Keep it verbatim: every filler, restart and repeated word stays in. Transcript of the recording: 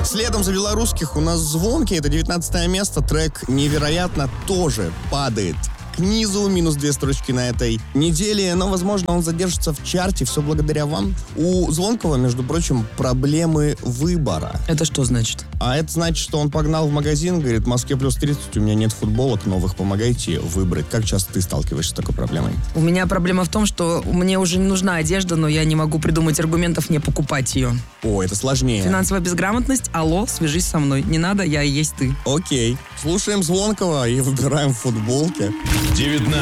Следом за белорусских у нас звонки. Это девятнадцатое место. Трек «Невероятно» тоже падает к низу. Минус две строчки на этой неделе. Но, возможно, он задержится в чарте. Все благодаря вам. У Звонкого, между прочим, проблемы выбора. Это что значит? А это значит, что он погнал в магазин, говорит: в Москве плюс тридцать, у меня нет футболок новых, помогайте выбрать. Как часто ты сталкиваешься с такой проблемой? У меня проблема в том, что мне уже не нужна одежда, но я не могу придумать аргументов не покупать ее. О, это сложнее. Финансовая безграмотность. Алло, свяжись со мной. Не надо, я и есть ты. Окей. Слушаем Звонкого и выбираем футболки. девятнадцать.